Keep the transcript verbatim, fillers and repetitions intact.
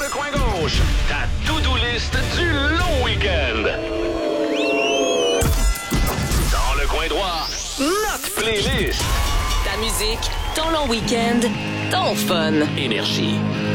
le coin gauche, ta to-do list du long week-end. Dans le coin droit, notre playlist. Ta musique, ton long week-end, ton fun. Énergie.